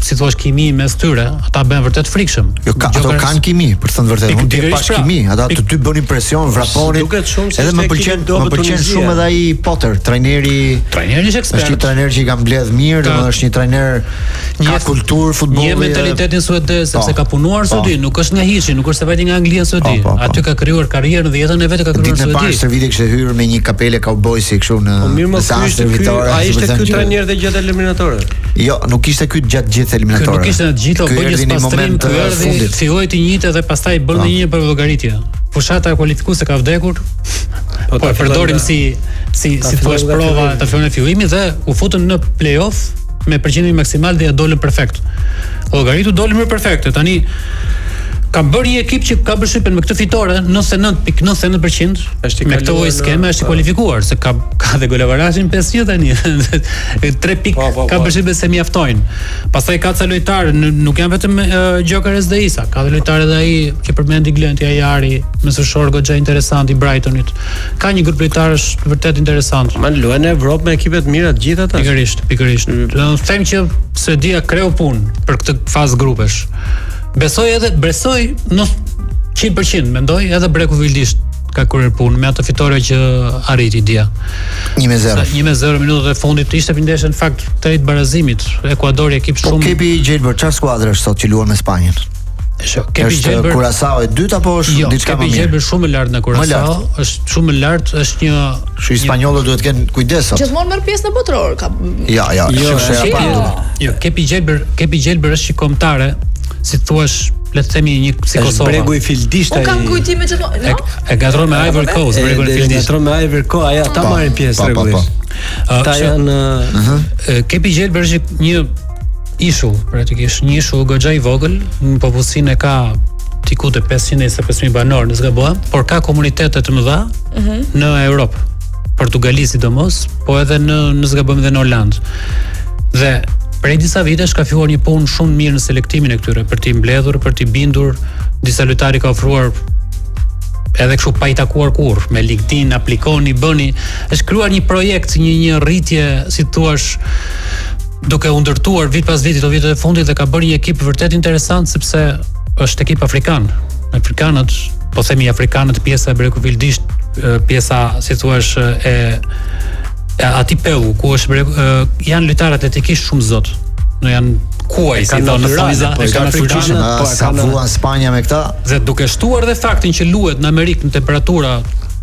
si thua kimi mes tyre, ata bën vërtet frikshëm. Jo, ato kanë kimi, për të thënë vërtet. Mund të pash kimi, ata të dy bën impresion, vraponin. Edhe më pëlqen shumë edhe ai Potter, trajneri është ekspert. Është një trajner që i ka mbledh mirë, domethënë është një trajner ka kulturë futbolli. Një mentalitetin suedez, sepse ka punuar në Suedi, nuk është nga hiçi, nuk është se vajti nga Anglia në Suedi. Aty ka krijuar karrierën dhe jetën e vet e ka krijuar në Suedi. Ditën e parë Serviti kishte hyrë me një kapele cowboysi kështu në ai ishte ky trajner dhe gjatë eliminatorëve. Jo, nuk ishte ky gjatë gjithë eliminatorëve. Nuk ishte në gjithë, bëj një pastrim, ky erdhi, filloi të njëjtë dhe pastaj bën një për llogaritje. Fushata e kualifikuese ka vdekur. Po e përdorim si thua prova ta fillon fillimi dhe u futën në play-off me përqindje maksimal dhe ja dolën perfekt. Llogaritu dolën më perfekte. Tani ka bërë një ekip që ka bërë shtypen me këtë fitore 99.99% me këtë lloj skeme është i kualifikuar se ka dhe golavarashin 500 tani 3 pikë ka bërë shtypen se mjaftojnë. Pastaj ka ca lojtarë, nuk janë vetëm Gjokeres dhe Isa, ka dhe lojtarë edhe ai që përmendi Glenti Ajari, mesëshor goxha interesant i Brightonit. Ka një grup lojtarësh vërtet interesant. Man luajnë në Evropë me ekipe të mira të gjitha ata. Pikërisht. Do të them që Suedia kreu punë për këtë fazë grupesh. Besoj në 100%, mendoj edhe Breku Vildisht ka kryer punë me atë fitore që arriti dia. 1-0. 1-0 minutët e fundit ishte ndeshja në fakt drejt barazimit. Ekuadori ekip shumë. Kepi Gjelbër çfarë skuadrë është sot që luan me Spanjën? Kepi Gjelbër Curaçao e dytë apo është diçka më mirë? Kepi Gjelbër shumë më lart nga Curaçao, është shumë më lart, është një spanjollët duhet të kenë kujdes sot. Gjithmonë merr pjesë në botror ka. Jo, Kepi Gjelbër është kombëtare, si thua, le të themi një si Kosova. Bregu i Fildisht ai. Unë kam kujtime gjithmonë. E gazron me Ivory Coast, Bregu i Fildisht. Gazron me Ivory Coast, ai ata marrin pjesë rregullisht. Ata janë Kepi Gjelbër është një ishull, praktikisht një ishull goxha i vogël, në popullsinë e ka diku te 525.000 banor, nëse gabojm, por ka komunitete të mëdha në Europë, Portugali sidomos, po edhe nëse gabojm edhe në Holand. Dhe prej disa vitesh ka filluar një punë shumë mirë në selektimin e këtyre, për t'i mbledhur, për t'i bindur, disa lojtarë ka ofruar edhe kështu pa i takuar kurrë, me LinkedIn aplikoni, bëni, është krijuar një projekt, një rritje, si thua, duke u ndërtuar vit pas viti, vitet e fundit, dhe ka bërë një ekip vërtet interesant sepse është ekip afrikan. Afrikanët, po themi afrikanët, pjesa e Breku Vildisht, pjesa, si thua, ati Peu, ku është janë lojtarë atletikisht shumë zot. Në janë kuaj, si thonë në Famiza, e kanë fuqishëm, sa vuan Spanja me këta. Dhe duke shtuar dhe faktin që luhet në Amerikë në temperatura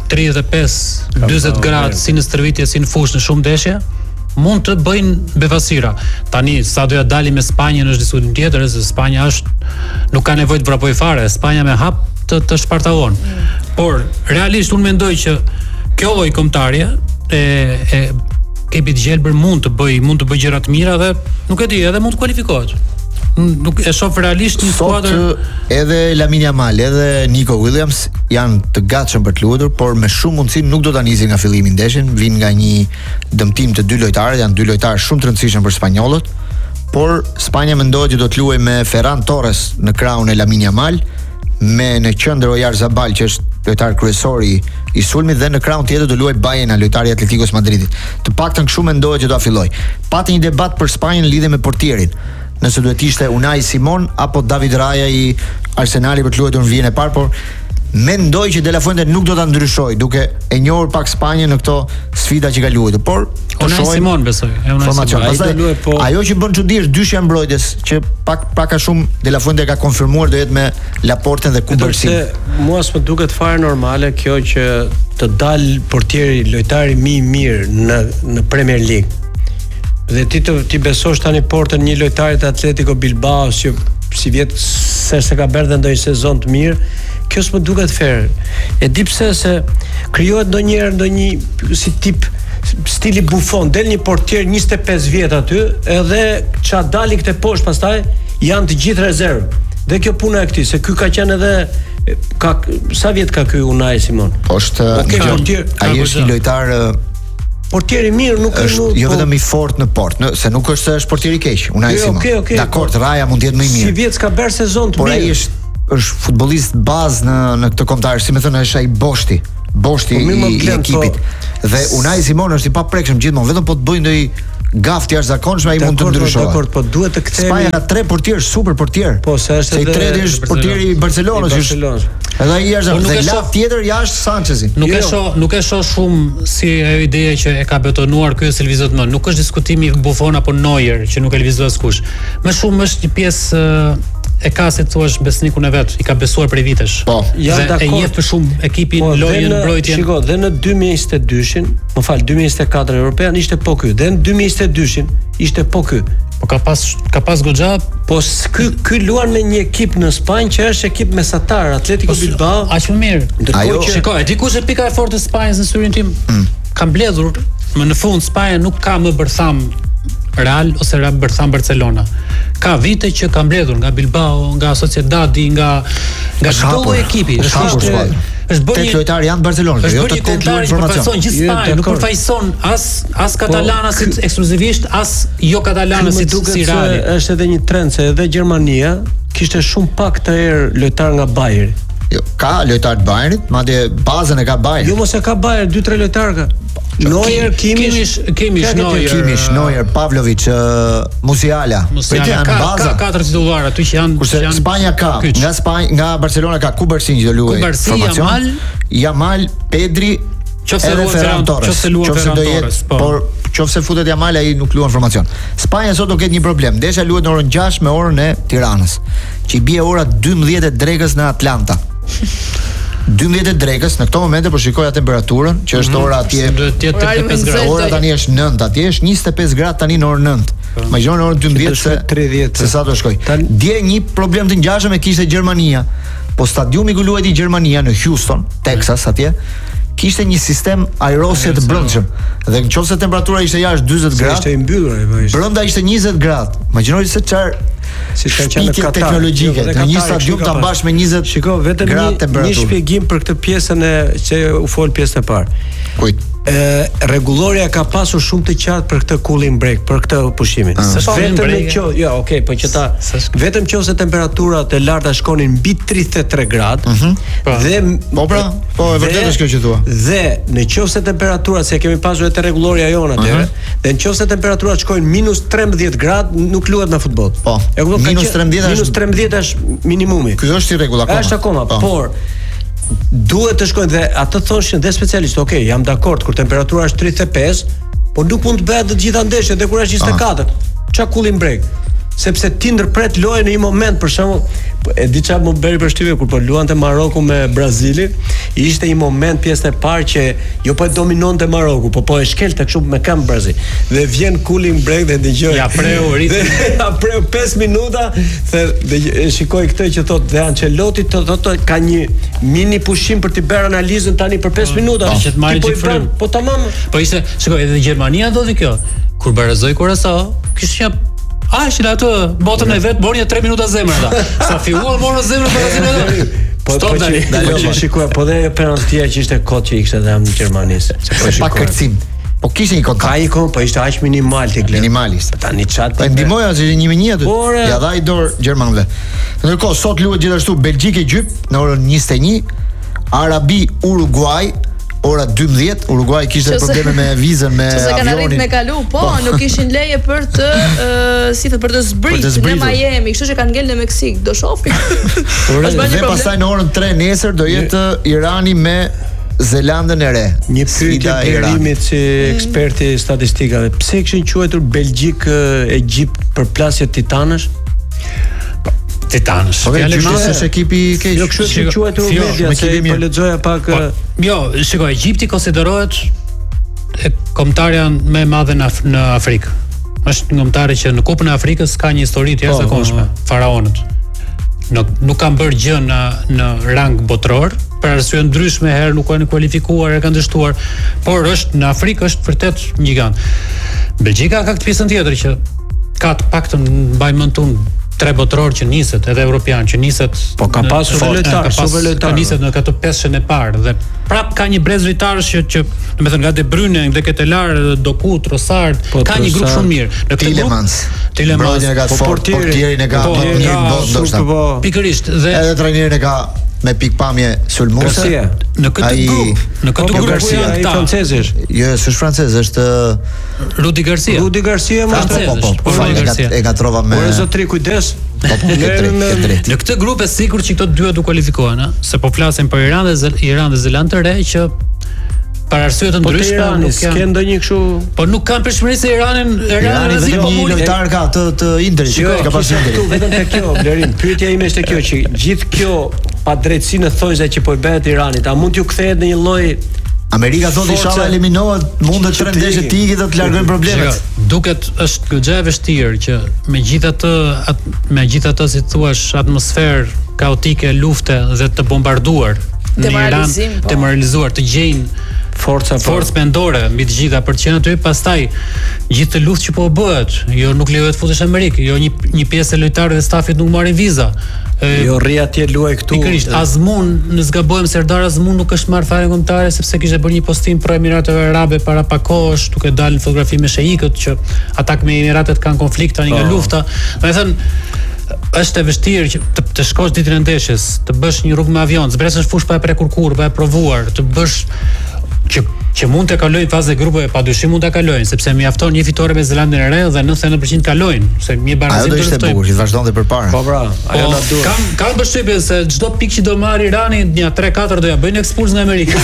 35-40 gradë, si në stërvitje, si në fushë, në shumë ndeshje, mund të bëjnë befasira. Tani sa do ja dalim me Spanjën është diskutim tjetër, se Spanja nuk ka nevojë të vrapojë fare, Spanja me hap të shpartallon. Por realisht unë mendoj që kjo lloj kombëtarje e Kepi Gjelbër mund të bëj gjëra të mira dhe nuk e di, edhe mund të kualifikohet. Nuk e shoh realisht një skuadër. Edhe Lamine Yamal, edhe Nico Williams janë të gatshëm për të luajtur, por me shumë mundësi nuk do ta nisin nga fillimi i ndeshjes, vijnë nga një dëmtim të dy lojtarëve, janë dy lojtarë shumë të rëndësishëm për spanjollët, por Spanja mendohet që do të luajë me Ferran Torres në krahun e Lamine Yamal, me në qendër Oyarzabal që është lojtar kryesori i sulmit, dhe në krahun tjetër do luajë Baena, lojtari i Atleticos Madridit. Të paktën kështu mendohet që do ta fillojë. Pati një debat për Spanjën lidhe me portierin. Nëse duhet ishte Unai Simon apo David Raya i Arsenalit për të luajtur në vijën e parë, por mendoj që De La Fuente nuk do ta ndryshojë, duke e njohur pak Spanjën në këto sfida që ka luajtur. Por Unai Simon besoj, ajo që bën çudi është dyshja mbrojtjes që pak a shumë De La Fuente ka konfirmuar do jetë me Laporten dhe Kubersin. Mua s'më duket fare normale kjo që të dal portieri lojtari më i mirë në Premier League. Dhe ti besosh tani portën një lojtari të Atletico Bilbao që si vjet se ka bërë ndonjë sezon të mirë, kjo s'më duket fair. E di pse, se krijohet ndonjë si tip stili Buffon, del një portier 25 vjet aty, edhe ça dalin këte poshtë pastaj janë të gjithë rezervë. Dhe kjo puna e këtij, se ky ka qenë edhe sa vjet ka ky Unai Simon? Është ai është një lojtar portieri mirë, nuk është jo vetëm i fortë në portë, se nuk është se është portieri i keq, Unai Simon. Dakor, Raya mund të jetë më i mirë. Si vjet ka bërë sezon të mirë. Por ai është futbollist bazë në këtë kombëtar, si më thënë, është ai Boshti i ekipit. Dhe Unai Simon është i paprekshëm gjithmonë, vetëm po të bëjë ndonjë gaftë jashtëzakonshme ai mund të ndryshojë. Dakor, po duhet të kthehemi. Spanja ka 3 portier, super portier. Po, se është i treti është portieri i Barcelonës. Edhe ai është dhe laf tjetër jashtë Sanchezi. Nuk e shoh shumë si ajo ide që e ka betonuar ky Silvio Zotman. Nuk është diskutimi Buffon apo Neuer që nuk e lëvizoi askush. Më shumë është një pjesë e ka si thuash besnikun e vet, i ka besuar prej vitesh. Po, dhe e njeh për shumë ekipin, lojën, mbrojtjen. Shiko, dhe në 2022-shin, 2024 european ishte po ky, dhe në 2022-shin ishte po ky. Po ka pas goxha, po ky luan me një ekip në Spanjë që është ekip mesatar, Atletico Bilbao. Aq më mirë. Ajo shiko, e di kush e pika e fortë e Spanjës në syrin tim? Ka mbledhur, më në fund Spanja nuk ka më bërtham Real ose bërtham Barcelona. Ka vite që ka mbledhur nga Bilbao, nga Sociedadi, nga çdo ekipi. Është bërë një lojtar janë Barcelona, jo të tetë luajnë informacion. Gjithë Spanja nuk përfaqëson as katalanasit ekskluzivisht, as jo katalanasit si Real. Është edhe një trend se edhe Gjermania kishte shumë pak të erë lojtar nga Bayern. Jo, ka lojtar të Bayernit, madje bazën e ka Bayern. Jo, mos e ka Bayern, 2-3 lojtarë ka. Neuer, Kimmich, Neuer, Pavlovic, Musiala. Ka 4 titullar aty që janë. Kurse Spanja ka, nga Barcelona ka Kubarsi që do luajë formacion. Yamal, Pedri, edhe Ferran Torres. Qofse do jetë, por qofse futet Yamal ai nuk luan formacion. Spanja sot do ketë një problem. Desha luhet në orën 6 me orën e Tiranës, që i bie ora 12 e drekës në Atlanta. 12 e drekës në këto momente po shikoja temperaturën që është ora atje duhet të jetë 35 gradë. Ora tani është 9, atje është 25 gradë tani në orën 9. Imagjino në orën 12 se sa do shkoj. Dje një problem të ngjashëm e kishte Gjermania. Po stadiumi ku luajti Gjermania në Houston, Texas atje, kishte një sistem ajrosje të brendshëm. Dhe nëse temperatura ishte jashtë 40 gradë, ishte i mbyllur ai. Brenda ishte 20 gradë. Imagjinoni se çfarë si kanë qenë në Katar teknologjike, në një stadium ta mbash me 20 shiko vetëm një shpjegim për këtë pjesën e që u fol pjesën e parë. Kujt? Rregulloria ka pasur shumë të qartë për këtë cooling break, për këtë pushimin. Po që ta vetëm nëse temperaturat e larta shkonin mbi 33 gradë dhe po e vërtetë është kjo që thua. Dhe nëse temperaturat se kemi pasur edhe rregulloria jon atëherë, dhe nëse temperaturat shkojnë minus 13 gradë nuk luhet në futboll. Po. Minus 13 është minimumi. Ky është irregull akoma. Është akoma, por duhet të shkojnë dhe atë thoshin dhe specialistë, jam dakord kur temperatura është 35, por nuk mund të bëhet të gjitha ndeshjet dhe kur është 24. Çka cooling break? Sepse ti ndërpret lojën në një moment, për shembull, e di çfarë më bëri përshtypje kur po luante Maroku me Brazilin, ishte një moment pjesë e parë që jo po e dominonte Maroku, po e shkelte kështu me këmbë Brazil. Dhe vjen cooling break dhe dëgjoj. Ja preu ritmi. Ja preu 5 minuta, dhe shikoj këtë që thotë dhe Ancelotti thotë ka një mini pushim për të bërë analizën tani për 5 minuta. Po tamam. Po ishte, shikoj, edhe Gjermania ndodhi kjo. Kur barazoi Curaçao, kishte që ato botën e vet bën 3 minuta zemër ata. Sa filluan morën zemër Brazilin. Po shikoj, po dhe penaltia që ishte kot që ishte edhe në Gjermani. Pa kërcim. Po kishte një kontakt. Po ishte aq minimal ti gled. Minimalist. Tani çat. Po ndihmoja se 1-1 aty. Ja dhaj dorë gjermanëve. Ndërkohë sot luhet gjithashtu Belgjikë-Egypt në orën 21, Arabi-Uruguay ora 12, Uruguay kishte probleme me vizën me avionin. Se kanë arritur me kalu, nuk kishin leje për të për të zbritur në Miami, kështu që kanë ngel në Meksik, do shohim. Dhe pastaj në orën 3 nesër do jetë Irani me Zelandën e Re. Një pyetje Perimit si eksperti statistikave. Pse kishin quajtur Belgjik-Egjipt për plasje titanësh? Titanësh. Fjalë është ekipi i keq. Jo, kështu si quajtur media, se po lexoja pak. Jo, shikoj, Egjipti konsiderohet kombëtarja më e madhe në Afrikë. Është një kombëtar që në Kupën e Afrikës ka një histori të jashtëzakonshme, faraonët. Nuk kanë bërë gjë në rang botror, për arsye ndryshme, herë nuk kanë kualifikuar, kanë dështuar, por është në Afrikë është vërtet një gigant. Belgjika ka këtë pjesën tjetër që ka të paktën mbaj mend tun 3 botror që niset, edhe europian që niset. Po ka pasur lojtar, super lojtar. Niset në këtë 5-shën e parë dhe prap ka një brez lojtarësh që domethënë nga De Bruyne, nga Ketelar, Doku, Trossard, ka një grup shumë mirë. Në këtë Tillemans, portierin e ka mirë botë ndoshta. Pikërisht dhe edhe trajnerin e ka me pikpamje sulmuese. Në këtë grup Garcia ai francezësh. Jo, s'është francez, është Rudi Garcia. Rudi Garcia më e gatrova me. Por zotri kujdes. Në këtë grup e sigurt që këto dyja do kualifikohen, se po flasim për Iran dhe Zeland të Re që për arsye të ndryshme nuk kanë ndonjë kështu, po nuk kanë përshmëri se Irani vetëm një lojtar ka të Interit, shikoj ka pasur Interi. Vetëm te kjo, Blerin, pyetja ime është te kjo që gjithë kjo pa drejtësinë thonjza që po i bëhet Iranit, a mund t'ju kthehet në një lloj Amerika thotë inshallah eliminohet, mund të trembësh të ikë dhe të largojnë problemet. Duket është goxha e vështirë që megjithatë si thua atmosferë kaotike, lufte dhe të bombarduar në Iran, demoralizuar, të gjejnë forcë mendore mbi të gjitha për të qenë aty, pastaj gjithë të luftë që po bëhet, jo nuk lejohet futesh Amerikë, jo një pjesë e lojtarëve dhe stafit nuk marrin viza. Jo rri atje luaj këtu. Pikërisht, Azmun, në zgabojmë Serdar Azmun nuk është marrë fare kombëtare sepse kishte bërë një postim për Emirateve Arabe para pak kohësh, duke dalë në fotografi me sheikët që ata me Emiratet kanë konflikt tani nga lufta. Domethënë është e vështirë që të shkosh ditën e ndeshjes, të bësh një rrugë me avion, zbresësh fush pa e prekur kurrë, pa e provuar, të bësh që mund të kalojnë fazën e grupeve, padyshim mund ta kalojnë, sepse mjafton një fitore me Zelandën e Re dhe 99% kalojnë, se një barazim të ishte bukur, që vazhdonte përpara. Po pra, ajo na duhet. Kam përshtypjen se çdo pikë që do marr Irani, një 3-4 do ja bëjnë ekspulz nga Amerika.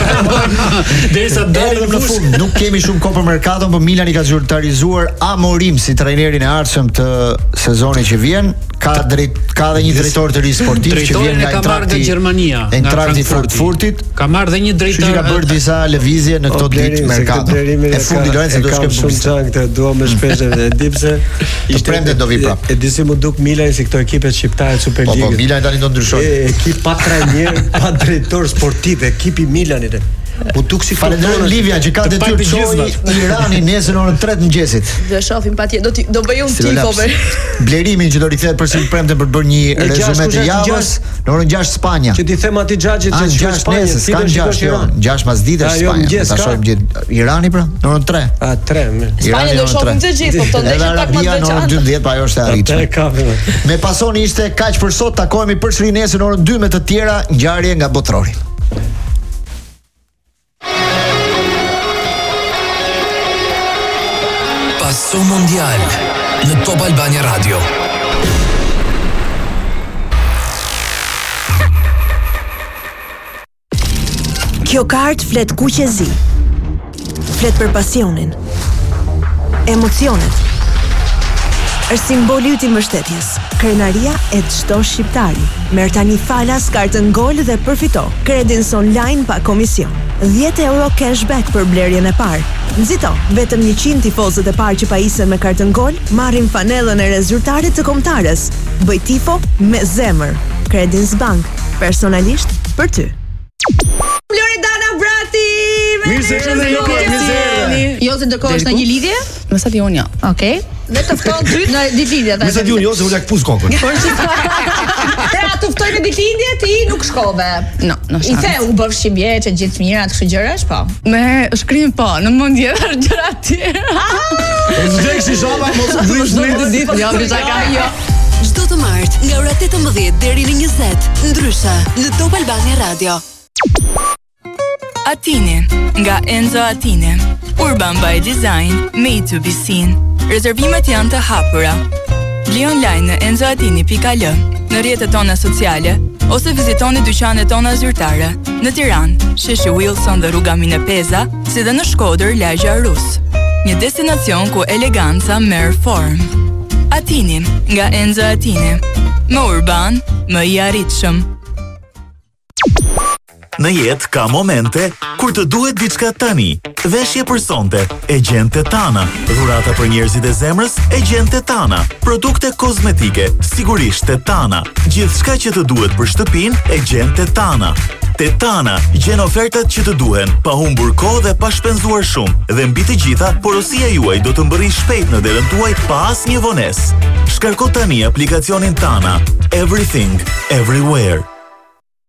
Derisa dalin në fund. Nuk kemi shumë kohë për merkaton, por Milani ka zyrtarizuar Amorim si trajnerin e ardhshëm të sezonit që vjen. Ka edhe një drejtor të ri sportiv që vjen nga Gjermania, nga Frankfurtit. Ka marrë dhe një drejtor që ka bërë disa lëvizje në këto ditë merkato. E fundi Lorenzo do të shkojmë shumë çan këtë, dua më shpesh e dipse ishte premte do vi prap. E disi mu duk Milani si këto ekipet shqiptare Superligës. Po Milani tani do ndryshojë. Ekip pa trajner, pa drejtor sportiv, ekipi Milanit. Po duk si falenderoj Livia që ka detyrë të çojë Iranin nesër në orën 3 të mëngjesit. Do shohim patjetër, do bëj un tifo për Blerimin që do rikthehet për premte për të bërë një rezume të javës në orën 6 Spanja. Që ti them atij xhaxhit që shkon në Spanjë, si do shkosh Iran? 6 pas ditës Spanja. Ta shohim gjithë Irani pra në orën 3. 3. Spanja do shohim të gjithë, po tonë ndeshje pak më të veçantë. Në orën 12 pa ajo është e arritshme. Me pasoni ishte kaq për sot, takohemi përsëri nesër në orën 2 me të tjera ngjarje nga botrori. Passo Mondial në Top Albania Radio. Kjo kartë flet kuqezi. Flet për pasionin, emocionet. Është simboli i mbështetjes. Krenaria e çdo shqiptari. Merr tani falas kartën Gol dhe përfito Credits Online pa komision. 10 euro cashback për blerjen e parë. Nxito, vetëm 100 tifozët e parë që pajisen me kartën Gol marrin fanellën e rezultatit të kombëtarës. Bëj tifo me zemër. Credits Bank, personalisht për ty. Loredana Brati! Mirë, jo se ndërkohë është në një lidhje? Më sa di unë jo. Okej. Dhe të fton ty në ditëlindje ata. Më sa di unë jo se ulak pus kokën. Pra të ftoj në ditëlindje ti nuk shkove. No. I the u bëv shimjeç, gjithë mira kështu gjërash, po. Me shkrim po, në mendje edhe gjëra të tjera. Zgjeksi shama mos u vrish në ditë, jo, jo. Çdo të martë nga ora 18 deri në 20, ndryshe në Top Albania Radio. Atini, nga Enzo Atini. Urban by Design, made to be seen. Rezervimet janë të hapura. Bli online në enzoatini.al, në rrjetet tona sociale, ose vizitoni dyqanet tona zyrtare, në Tiranë, sheshi Wilson dhe rruga Minepeza, si dhe në Shkodër, lagja Rus. Një destinacion ku eleganca merr formë. Atini, nga Enzo Atini. Më urban, më i arritshëm. Në jetë ka momente kur të duhet diçka tani. Veshje për sonte, e gjen Tetana. Dhurata për njerëzit e zemrës, e gjen Tetana. Produkte kozmetike, sigurisht Tetana. Gjithçka që të duhet për shtëpinë, e gjen Tetana. Tetana gjen ofertat që të duhen, pa humbur kohë dhe pa shpenzuar shumë. Dhe mbi të gjitha, porosia juaj do të mbërrijë shpejt në derën tuaj pa asnjë vonesë. Shkarko tani aplikacionin Tana. Everything, everywhere.